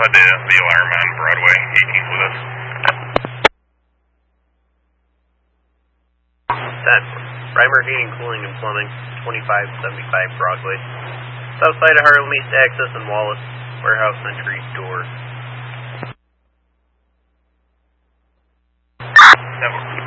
the alarm on Broadway, 18th with us. 10. Primer heating, cooling, and plumbing, 2575 Broadway. South side of Harlem East Access and Wallace. Warehouse entry door. Network